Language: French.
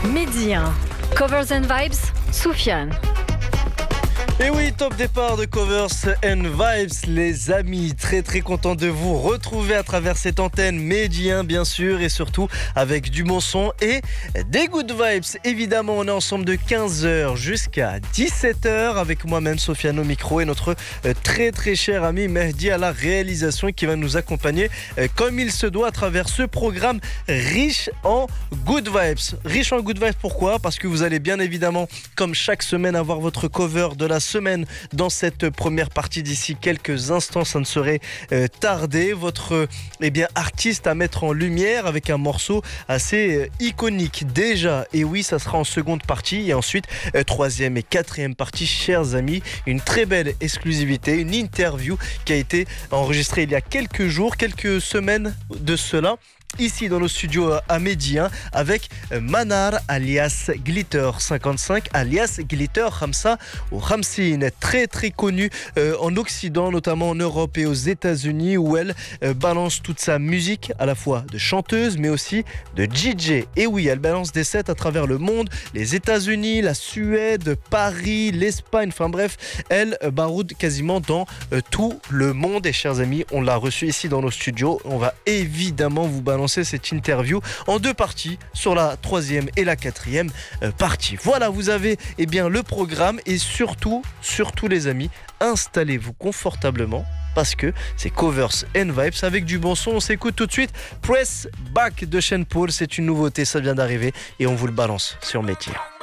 Mehdi 1. Covers and Vibes, Soufiane. Et oui, top départ de Covers and Vibes, les amis. Très très content de vous retrouver à travers cette antenne médien, bien sûr, et surtout avec du bon son et des good vibes. Évidemment, on est ensemble de 15h jusqu'à 17h avec moi-même, Soufiane au micro, et notre très très cher ami Mehdi à la réalisation qui va nous accompagner comme il se doit à travers ce programme riche en good vibes. Riche en good vibes, pourquoi ? Parce que vous allez bien évidemment, comme chaque semaine, avoir votre cover de la semaine dans cette première partie d'ici quelques instants. Ça ne saurait tarder. Votre artiste à mettre en lumière avec un morceau assez iconique déjà. Et oui, ça sera en seconde partie. Et ensuite, troisième et quatrième partie, chers amis, une très belle exclusivité, une interview qui a été enregistrée il y a quelques jours, quelques semaines de cela, ici dans nos studios à Mehdi avec Manar alias Glitter 55 alias Glitter Khamsa ou Khamsin, très très connue en Occident, notamment en Europe et aux États-Unis, où elle balance toute sa musique à la fois de chanteuse mais aussi de DJ. Et oui, elle balance des sets à travers le monde, les États-Unis, la Suède, Paris, l'Espagne, enfin bref, elle baroude quasiment dans tout le monde. Et chers amis, on l'a reçue ici dans nos studios. On va évidemment vous balancer cette interview en deux parties, sur la troisième et la quatrième partie. Voilà, vous avez le programme, et surtout les amis, installez-vous confortablement parce que c'est Covers and Vibes avec du bon son. On s'écoute tout de suite Press Back de Sean Paul, c'est une nouveauté, ça vient d'arriver et on vous le balance sur Mehdi.